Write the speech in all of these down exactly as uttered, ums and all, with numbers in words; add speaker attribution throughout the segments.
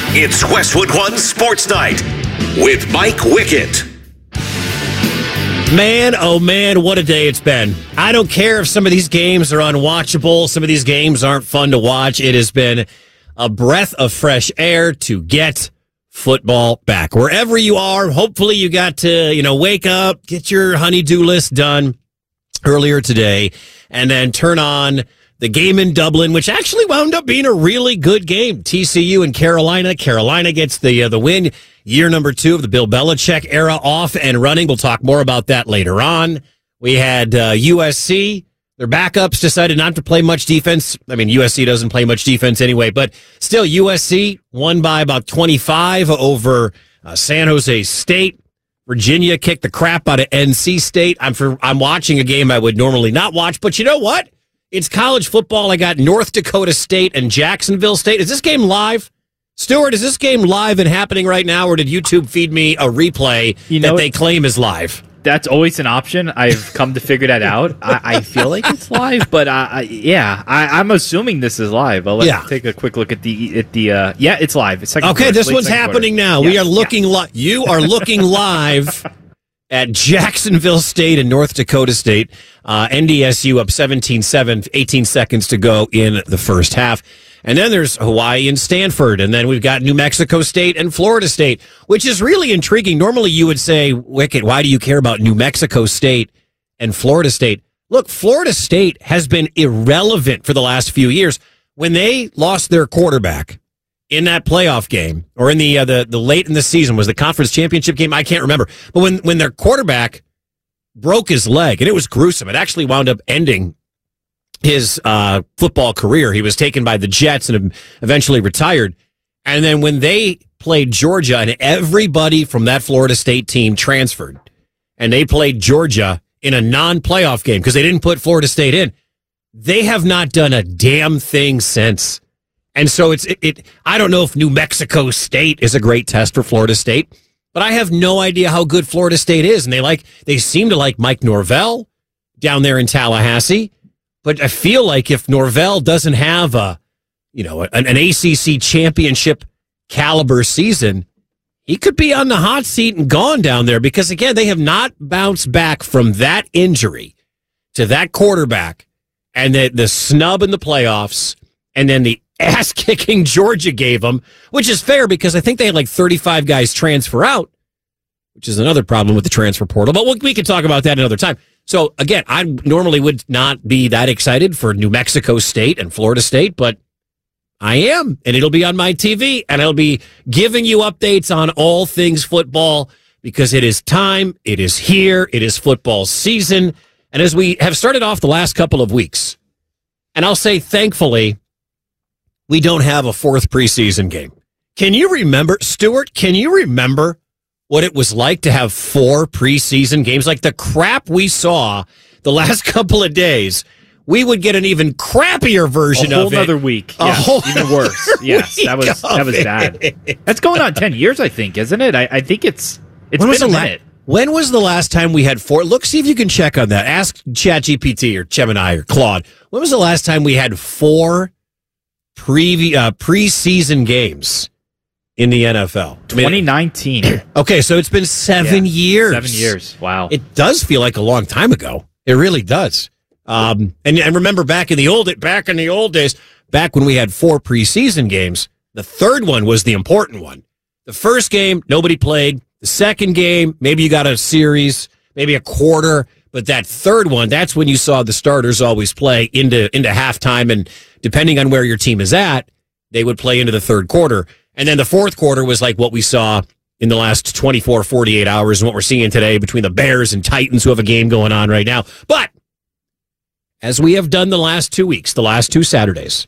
Speaker 1: It's Westwood One Sports Night with Mike Wickett.
Speaker 2: Man, oh man, what a day it's been. I don't care if some of these games are unwatchable, some of these games aren't fun to watch. It has been a breath of fresh air to get football back. Wherever you are, hopefully you got to, you know, wake up, get your honey-do list done earlier today, and then turn on the game in Dublin, which actually wound up being a really good game. T C U and Carolina. Carolina gets the uh, the win. Year number two of the Bill Belichick era off and running. We'll talk more about that later on. We had uh, U S C. Their backups decided not to play much defense. I mean, U S C doesn't play much defense anyway, but still, U S C won by about twenty-five over uh, San Jose State. Virginia kicked the crap out of N C State. I'm for, I'm watching a game I would normally not watch, but you know what? It's college football. I got North Dakota State and Jacksonville State. Is this game live? Stuart, is this game live and happening right now, or did YouTube feed me a replay you know, that they claim is live?
Speaker 3: That's always an option. I've come to figure that out. I, I feel like it's live, but uh, I, yeah, I, I'm assuming this is live. I'll let yeah. take a quick look at the at the. Uh, yeah, it's live. It's second
Speaker 2: okay,
Speaker 3: quarter,
Speaker 2: this one's happening
Speaker 3: quarter.
Speaker 2: now.
Speaker 3: Yes,
Speaker 2: we are looking
Speaker 3: yeah.
Speaker 2: live. You are looking live at Jacksonville State and North Dakota State. Uh, N D S U up seventeen seven, eighteen seconds to go in the first half. And then there's Hawaii and Stanford. And then we've got New Mexico State and Florida State, which is really intriguing. Normally you would say, Wickett, why do you care about New Mexico State and Florida State? Look, Florida State has been irrelevant for the last few years. When they lost their quarterback in that playoff game, or in the uh, the, the late in the season, was the conference championship game? I can't remember. But when, when their quarterback broke his leg, and it was gruesome, it actually wound up ending his uh, football career. He was taken by the Jets and eventually retired. And then when they played Georgia, and everybody from that Florida State team transferred, and they played Georgia in a non-playoff game because they didn't put Florida State in, they have not done a damn thing since. And so it's it, it I don't know if New Mexico State is a great test for Florida State, but I have no idea how good Florida State is. And they like they seem to like Mike Norvell down there in Tallahassee. But I feel like if Norvell doesn't have a, you know, an, an A C C championship caliber season, he could be on the hot seat and gone down there because, again, they have not bounced back from that injury to that quarterback and the, the snub in the playoffs and then the ass-kicking Georgia gave them, which is fair because I think they had like thirty-five guys transfer out, which is another problem with the transfer portal. But we, we can talk about that another time. So, again, I normally would not be that excited for New Mexico State and Florida State, but I am, and it'll be on my T V, and I'll be giving you updates on all things football because it is time, it is here, it is football season, and as we have started off the last couple of weeks, and I'll say thankfully, we don't have a fourth preseason game. Can you remember, Stuart, can you remember what it was like to have four preseason games? Like the crap we saw the last couple of days, we would get an even crappier version
Speaker 3: of it. A whole
Speaker 2: of it.
Speaker 3: Another week.
Speaker 2: A
Speaker 3: yes,
Speaker 2: whole
Speaker 3: even worse. Yes, that was that was bad. That's going on ten years, I think, isn't it? I, I think it's it's
Speaker 2: when
Speaker 3: been a
Speaker 2: la-
Speaker 3: minute.
Speaker 2: When was the last time we had four? Look, see if you can check on that. Ask ChatGPT or Gemini or Claude. When was the last time we had four pre uh, preseason games in the N F L?
Speaker 3: twenty nineteen.
Speaker 2: Okay, so it's been seven
Speaker 3: yeah,
Speaker 2: years.
Speaker 3: Seven years. Wow.
Speaker 2: It does feel like a long time ago. It really does. Um, and and remember back in the old back in the old days, back when we had four preseason games, the third one was the important one. The first game, nobody played. The second game, maybe you got a series, maybe a quarter. But that third one, that's when you saw the starters always play into into halftime, and depending on where your team is at, they would play into the third quarter. And then the fourth quarter was like what we saw in the last twenty-four, forty-eight hours and what we're seeing today between the Bears and Titans who have a game going on right now. But as we have done the last two weeks, the last two Saturdays,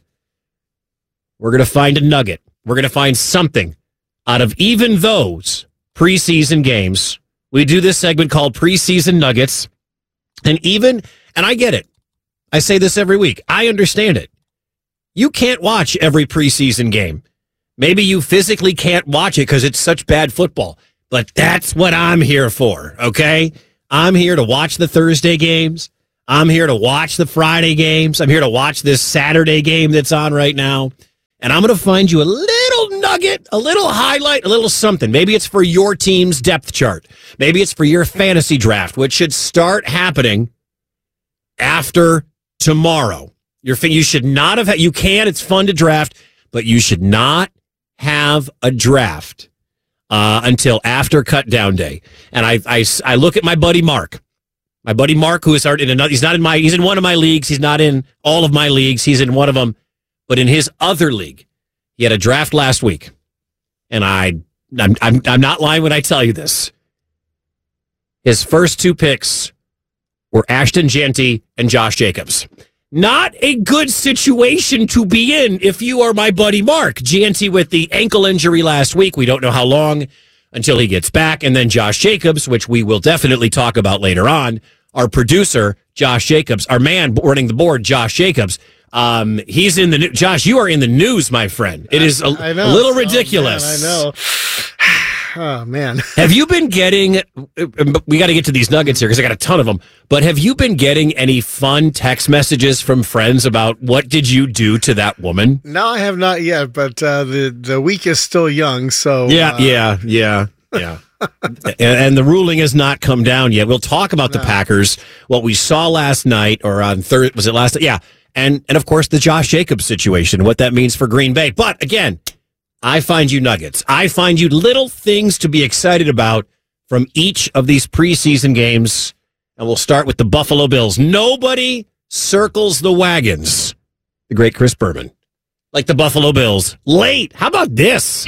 Speaker 2: we're going to find a nugget. We're going to find something out of even those preseason games. We do this segment called Preseason Nuggets. And even, and I get it. I say this every week. I understand it. You can't watch every preseason game. Maybe you physically can't watch it because it's such bad football. But that's what I'm here for, okay? I'm here to watch the Thursday games. I'm here to watch the Friday games. I'm here to watch this Saturday game that's on right now. And I'm going to find you a little nugget, a little highlight, a little something. Maybe it's for your team's depth chart. Maybe it's for your fantasy draft, which should start happening after tomorrow. Your you should not have. You can. It's fun to draft, but you should not have a draft uh, until after cut down day. And I, I, I look at my buddy Mark. My buddy Mark, who is in another, he's not in my, he's in one of my leagues. He's not in all of my leagues. He's in one of them, but in his other league, he had a draft last week. And I, I'm, I'm, I'm not lying when I tell you this. His first two picks were Ashton Jeanty and Josh Jacobs. Not a good situation to be in if you are my buddy Mark. Jeanty with the ankle injury last week. We don't know how long until he gets back. And then Josh Jacobs, which we will definitely talk about later on. Our producer, Josh Jacobs, our man running the board, Josh Jacobs. Um, he's in the news. Josh, you are in the news, my friend. It is a, a little ridiculous.
Speaker 4: Oh, man, I know. Oh, man.
Speaker 2: Have you been getting, we got to get to these nuggets here because I got a ton of them, but have you been getting any fun text messages from friends about what did you do to that woman?
Speaker 4: No, I have not yet, but uh, the, the week is still young, so.
Speaker 2: Yeah,
Speaker 4: uh,
Speaker 2: yeah, yeah, yeah. and, and the ruling has not come down yet. We'll talk about no. the Packers, what we saw last night or on Thursday, was it last night? Yeah. And, and of course, the Josh Jacobs situation, what that means for Green Bay. But again, I find you nuggets. I find you little things to be excited about from each of these preseason games. And we'll start with the Buffalo Bills. Nobody circles the wagons. The great Chris Berman. Like the Buffalo Bills. Late. How about this?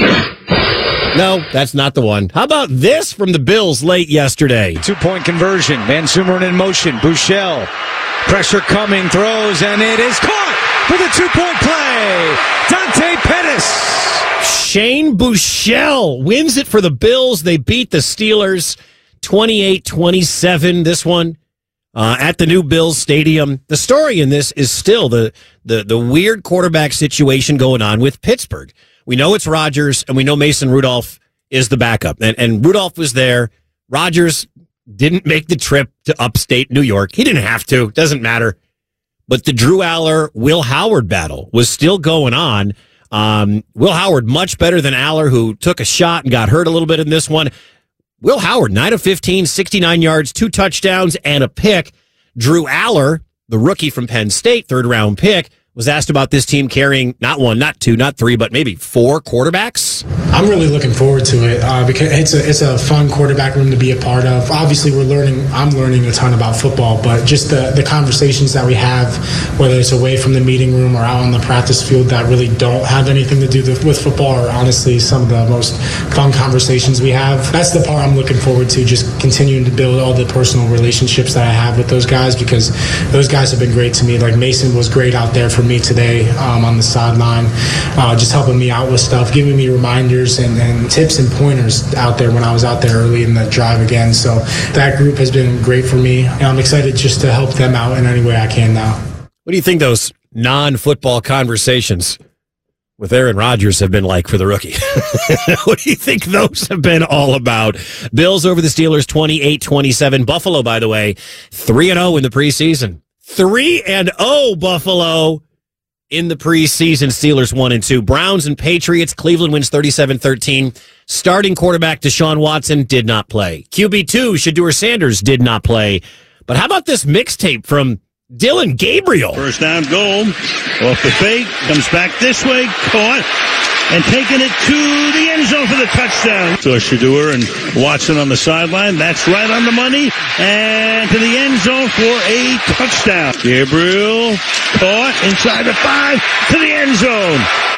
Speaker 2: No, that's not the one. How about this from the Bills late yesterday?
Speaker 5: Two-point conversion. Van Sumeren in motion. Bouchel. Pressure coming. Throws. And it is caught for the two-point play. Dante Pettis.
Speaker 2: Shane Bouchel wins it for the Bills. They beat the Steelers twenty-eight twenty-seven. This one uh, at the new Bills Stadium. The story in this is still the, the, the weird quarterback situation going on with Pittsburgh. We know it's Rodgers, and we know Mason Rudolph is the backup. And, and Rudolph was there. Rodgers didn't make the trip to upstate New York. He didn't have to. Doesn't matter. But the Drew Aller, Will Howard battle was still going on. Um, Will Howard, much better than Aller, who took a shot and got hurt a little bit in this one. Will Howard, nine of fifteen, sixty-nine yards, two touchdowns, and a pick. Drew Aller, the rookie from Penn State, third-round pick, was asked about this team carrying not one, not two, not three, but maybe four quarterbacks.
Speaker 6: I'm really looking forward to it uh, because it's a it's a fun quarterback room to be a part of. Obviously, we're learning. I'm learning a ton about football, but just the the conversations that we have, whether it's away from the meeting room or out on the practice field, that really don't have anything to do with football, are honestly some of the most fun conversations we have. That's the part I'm looking forward to. Just continuing to build all the personal relationships that I have with those guys, because those guys have been great to me. Like Mason was great out there for me today um, on the sideline, uh, just helping me out with stuff, giving me reminders and, and tips and pointers out there when I was out there early in the drive again. So that group has been great for me, and I'm excited just to help them out in any way I can now.
Speaker 2: What do you think those non-football conversations with Aaron Rodgers have been like for the rookie? What do you think those have been all about? Bills over the Steelers twenty-eight twenty-seven. Buffalo, by the way, three and oh in the preseason. three and oh Buffalo in the preseason. Steelers one and two. Browns and Patriots. Cleveland wins thirty-seven thirteen. Starting quarterback Deshaun Watson did not play. Q B two Shedeur Sanders did not play. But how about this mixtape from Dylan Gabriel?
Speaker 7: First down goal. Off the fake. Comes back this way. Caught. And taking it to the end zone for the touchdown. So Shedeur and Watson on the sideline. That's right on the money. And to the end zone for a touchdown. Gabriel caught inside the five to the end zone.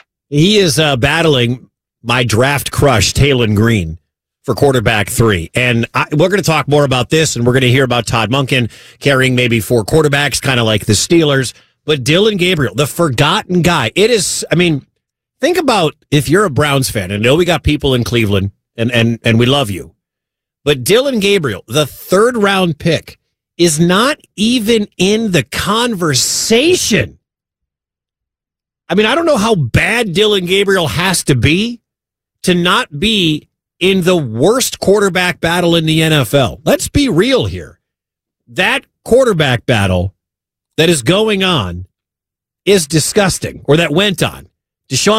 Speaker 2: He is uh, battling my draft crush, Taylon Green, for quarterback three. And I, we're going to talk more about this, and we're going to hear about Todd Monken carrying maybe four quarterbacks, kind of like the Steelers. But Dylan Gabriel, the forgotten guy. It is, I mean, think about if you're a Browns fan, and I know we got people in Cleveland, and, and, and we love you. But Dylan Gabriel, the third round pick, is not even in the conversation. I mean, I don't know how bad Dylan Gabriel has to be to not be in the worst quarterback battle in the N F L. Let's be real here. That quarterback battle that is going on is disgusting, or that went on. Deshaun